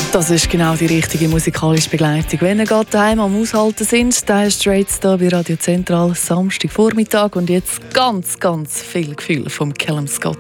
Das ist genau die richtige musikalische Begleitung. Wenn ihr gerade daheim am Aushalten sind, dann ist Straits da bei Radio Zentral Samstagvormittag und jetzt ganz, ganz viel Gefühl vom Callum Scott.